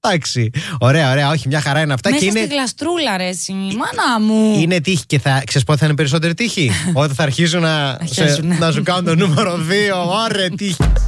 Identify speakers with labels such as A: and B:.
A: Εντάξει. Ωραία, ωραία. Όχι, μια χαρά είναι αυτά.
B: Μέσα
A: και
B: στη
A: είναι...
B: γλαστρούλα, ρε, εσύ, μάνα μου.
A: Είναι τύχη και ξέρεις πότε θα είναι περισσότερη τύχη? Όταν θα αρχίσουν να σου κάνουν το νούμερο 2. Ωραία, τύχη.